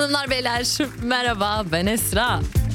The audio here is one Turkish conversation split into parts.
Hanımlar beyler merhaba, ben Esra.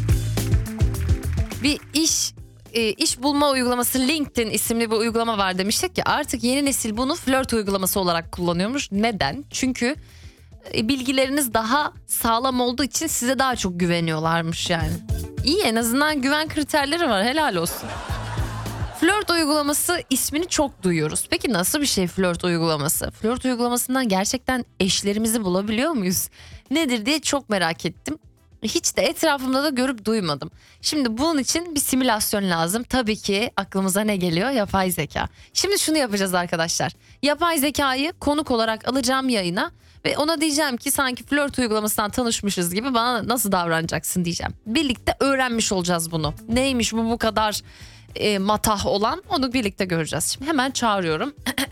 Bir iş bulma uygulaması, LinkedIn isimli bir uygulama var demiştik ki, artık yeni nesil bunu flört uygulaması olarak kullanıyormuş. Neden? Çünkü bilgileriniz daha sağlam olduğu için size daha çok güveniyorlarmış yani. İyi, en azından güven kriterleri var, helal olsun. Flört uygulaması ismini çok duyuyoruz. Peki nasıl bir şey flört uygulaması? Flört uygulamasından gerçekten eşlerimizi bulabiliyor muyuz? Nedir diye çok merak ettim. Hiç de etrafımda da görüp duymadım. Şimdi bunun için bir simülasyon lazım. Tabii ki aklımıza ne geliyor? Yapay zeka. Şimdi şunu yapacağız arkadaşlar. Yapay zekayı konuk olarak alacağım yayına ve ona diyeceğim ki sanki flört uygulamasından tanışmışız gibi bana nasıl davranacaksın diyeceğim. Birlikte öğrenmiş olacağız bunu. Neymiş bu kadar matah olan, onu birlikte göreceğiz. Şimdi hemen çağırıyorum.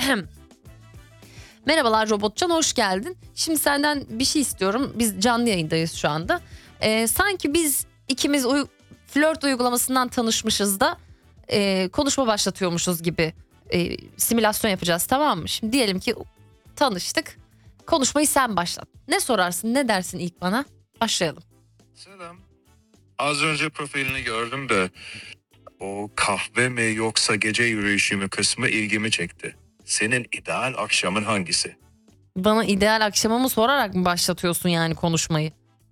Merhabalar Robotcan, hoş geldin. Şimdi senden bir şey istiyorum. Biz canlı yayındayız şu anda. Sanki biz ikimiz flört uygulamasından tanışmışız da konuşma başlatıyormuşuz gibi simülasyon yapacağız, tamam mı? Şimdi diyelim ki tanıştık. Konuşmayı sen başlat. Ne sorarsın, ne dersin ilk bana? Başlayalım. Selam. Az önce profilini gördüm de o kahve mi yoksa gece yürüyüşü mü kısmı ilgimi çekti. Senin ideal akşamın hangisi? Bana ideal akşamımı sorarak mı başlatıyorsun yani konuşmayı?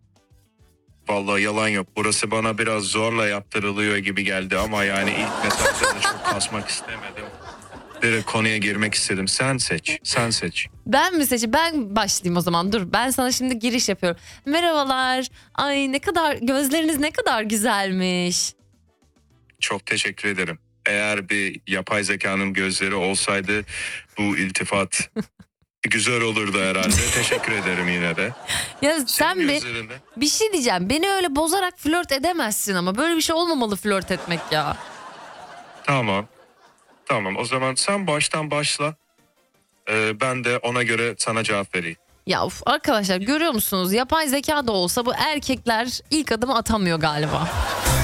Vallahi yalan yok. Burası bana biraz zorla yaptırılıyor gibi geldi ama yani ilk mesajda da çok kasmak istemedim. Direkt konuya girmek istedim. Sen seç. Sen seç. Ben mi seçeyim? Ben başlayayım o zaman. Dur, ben sana şimdi giriş yapıyorum. Merhabalar. Ay, ne kadar gözleriniz ne kadar güzelmiş. Çok teşekkür ederim. Eğer bir yapay zekanın gözleri olsaydı bu iltifat güzel olurdu herhalde. Teşekkür ederim yine de. Ya sen Gözlerinde. bir şey diyeceğim. Beni öyle bozarak flört edemezsin ama. Böyle bir şey olmamalı, flört etmek ya. Tamam. Tamam, o zaman sen baştan başla. Ben de ona göre sana cevap vereyim. Ya of, arkadaşlar görüyor musunuz? Yapay zeka da olsa bu erkekler ilk adımı atamıyor galiba.